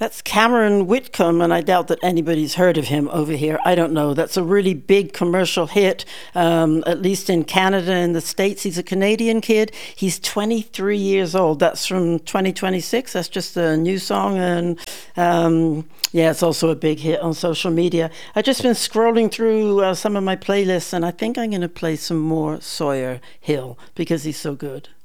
That's Cameron Whitcomb, and I doubt that anybody's heard of him over here. I don't know. That's a really big commercial hit, at least in Canada and the States. He's a Canadian kid. He's 23 years old. That's from 2026. That's just a new song, and yeah, it's also a big hit on social media. I've just been scrolling through some of my playlists, and I think I'm going to play some more Sawyer Hill because he's so good.